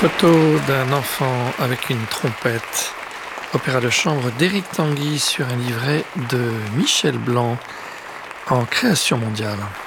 Photo d'un enfant avec une trompette. Opéra de chambre d'Éric Tanguy sur un livret de Michel Blanc en création mondiale.